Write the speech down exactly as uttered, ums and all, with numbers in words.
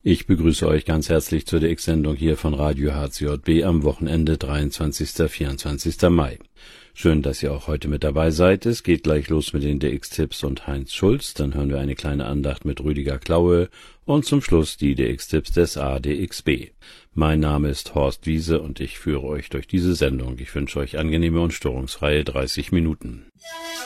Ich begrüße euch ganz herzlich zur D X-Sendung hier von Radio H C J B am Wochenende dreiundzwanzigsten bis vierundzwanzigsten Mai. Schön, dass ihr auch heute mit dabei seid. Es geht gleich los mit den D X-Tipps und Heinz Schulz. Dann hören wir eine kleine Andacht mit Rüdiger Klaue und zum Schluss die D X-Tipps des A D X B. Mein Name ist Horst Wiese und ich führe euch durch diese Sendung. Ich wünsche euch angenehme und störungsfreie dreißig Minuten.